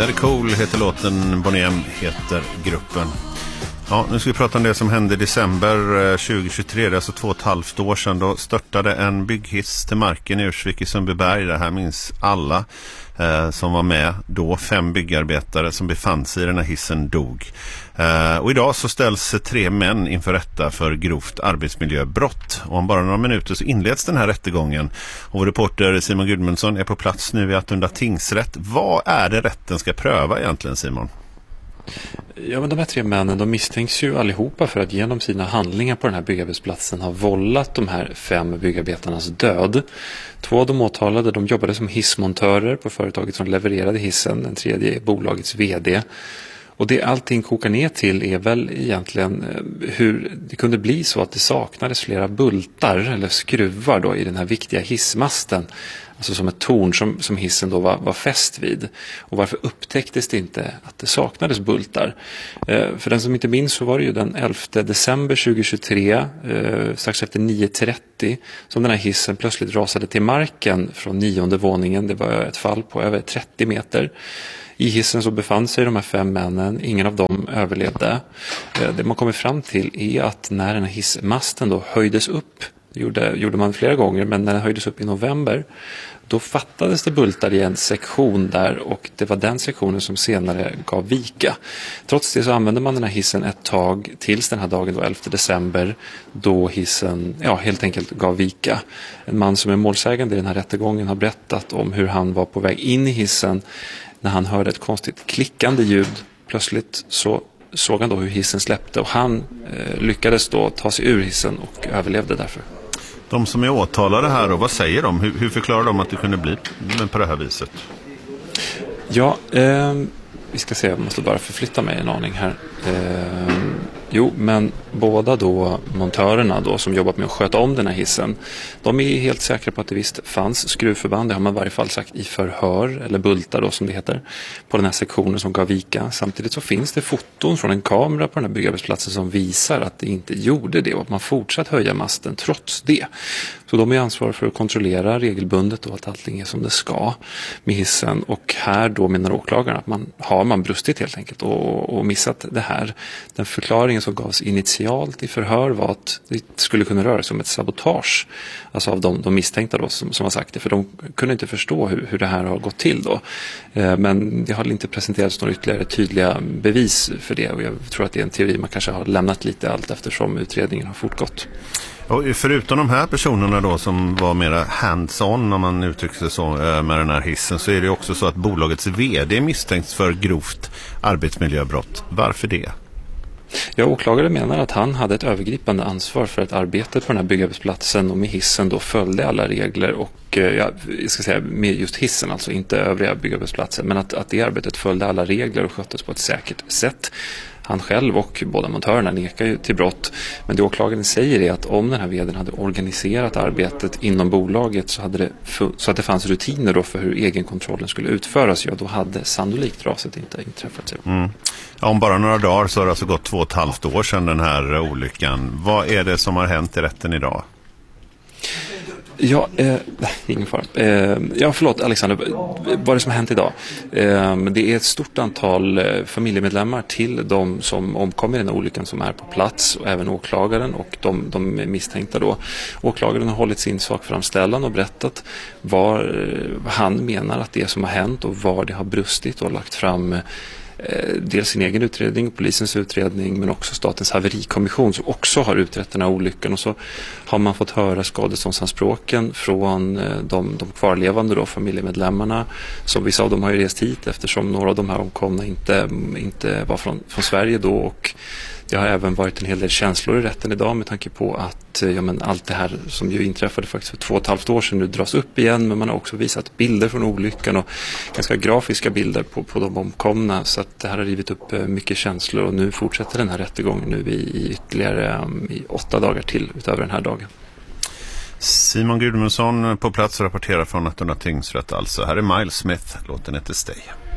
Very Cool heter låten, Bonnie M heter gruppen. Ja, nu ska vi prata om det som hände i december 2023, det är alltså 2,5 år sedan. Då störtade en bygghiss till marken i Ursvik i Sundbyberg. Det här minns alla som var med då. 5 byggarbetare som befann sig i den här hissen dog. Och idag så ställs 3 män inför rätta för grovt arbetsmiljöbrott. Och om bara några minuter så inleds den här rättegången. Och vår reporter Simon Gudmundsson är på plats nu i Attunda tingsrätt. Vad är det rätten ska pröva egentligen, Simon? Ja, men de här 3 männen, de misstänks ju allihopa för att genom sina handlingar på den här byggarbetsplatsen ha vållat de här 5 byggarbetarnas död. 2 av de åtalade, de jobbade som hissmontörer på företaget som levererade hissen, den 3:e är bolagets vd. Och det allting kokar ner till är väl egentligen hur det kunde bli så att det saknades flera bultar eller skruvar då i den här viktiga hissmasten. Alltså som ett torn som hissen då var fäst vid. Och varför upptäcktes det inte att det saknades bultar? För den som inte minns så var det ju den 11 december 2023, strax efter 9:30, som den här hissen plötsligt rasade till marken från 9:e våningen. Det var ett fall på över 30 meter. I hissen så befann sig de här 5 männen, ingen av dem överlevde. Det man kommer fram till är att när den här hissmasten då höjdes upp, det gjorde man flera gånger, men när den höjdes upp i november, då fattades det bultar i en sektion där och det var den sektionen som senare gav vika. Trots det så använde man den här hissen ett tag tills den här dagen då 11 december då hissen helt enkelt gav vika. En man som är målsägande i den här rättegången har berättat om hur han var på väg in i hissen när han hörde ett konstigt klickande ljud. Plötsligt så såg han då hur hissen släppte och han lyckades då ta sig ur hissen och överlevde därför. De som är åtalade här, och vad säger de? Hur förklarar de att det kunde bli på det här viset? Ja, vi ska se, jag måste bara förflytta mig en aning här. Men båda då montörerna då som jobbat med att sköta om den här hissen, de är helt säkra på att det visst fanns skruvförband, det har man i varje fall sagt i förhör, eller bultar då som det heter, på den här sektionen som gav vika. Samtidigt så finns det foton från en kamera på den här byggarbetsplatsen som visar att det inte gjorde det och att man fortsatt höja masten trots det. Så de är ansvariga för att kontrollera regelbundet och att allting är som det ska med hissen. Och här då menar åklagaren att man brustit helt enkelt och missat det här. Den förklaringen som gavs initialt i förhör var att det skulle kunna röra sig om ett sabotage. Alltså av de misstänkta då som har sagt det. För de kunde inte förstå hur det här har gått till då. Men det har inte presenterats några ytterligare tydliga bevis för det. Och jag tror att det är en teori man kanske har lämnat lite allt eftersom utredningen har fortgått. Och förutom de här personerna då som var mera hands-on, om man uttrycker sig så, med den här hissen, så är det också så att bolagets vd misstänks för grovt arbetsmiljöbrott. Varför det? Ja, åklagaren menar att han hade ett övergripande ansvar för att arbetet på den här byggarbetsplatsen och med hissen då följde alla regler och jag ska säga med just hissen, alltså inte övriga byggarbetsplatser, men att det arbetet följde alla regler och sköttes på ett säkert sätt. Han själv och båda montörerna nekar ju till brott, men det åklagaren säger är att om den här vdn hade organiserat arbetet inom bolaget så att det fanns rutiner då för hur egenkontrollen skulle utföras, då hade sannolikt raset inte inträffat. Ja, om bara några dagar så har det alltså gått 2,5 år sedan den här olyckan. Vad är det som har hänt i rätten idag? Ja, ingen fara. Förlåt Alexander, vad är det som har hänt idag? Det är ett stort antal familjemedlemmar till de som omkom i den här olyckan som är på plats och även åklagaren och de misstänkta då. Åklagaren har hållit sin sakframställan och berättat vad han menar att det som har hänt och var det har brustit och lagt fram dels sin egen utredning, polisens utredning, men också Statens haverikommission som också har utrett den här olyckan. Och så har man fått höra skadeståndsanspråken från de kvarlevande då, familjemedlemmarna. Så vissa av dem har ju rest hit eftersom några av de här omkomna inte var från Sverige då, och det har även varit en hel del känslor i rätten idag med tanke på att allt det här som ju inträffade faktiskt för 2,5 år sedan nu dras upp igen, men man har också visat bilder från olyckan och ganska grafiska bilder på de omkomna, så att det här har rivit upp mycket känslor och nu fortsätter den här rättegången nu i ytterligare 8 dagar till utöver den här dagen. Simon Gudmundsson på plats rapporterar från Attunda tingsrätt alltså. Här är Miles Smith, låten heter Stay.